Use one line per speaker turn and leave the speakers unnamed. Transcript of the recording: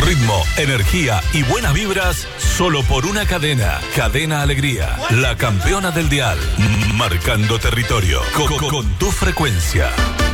Ritmo, energía y buenas vibras solo por una cadena. Cadena Alegría, la campeona del dial. Marcando territorio con tu frecuencia.